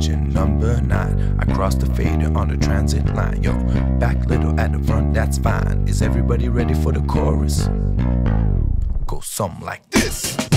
engine number 9. I crossed the fader on the transit line. Yo, back little at the front, that's fine. Is everybody ready for the chorus? Go something like this.